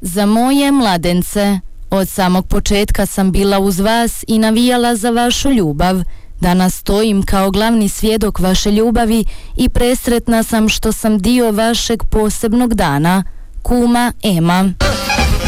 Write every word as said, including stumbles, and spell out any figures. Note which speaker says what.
Speaker 1: Za moje mladence. Od samog početka sam bila uz vas i navijala za vašu ljubav. Danas stojim kao glavni svjedok vaše ljubavi i presretna sam što sam dio vašeg posebnog dana. Kuma Ema.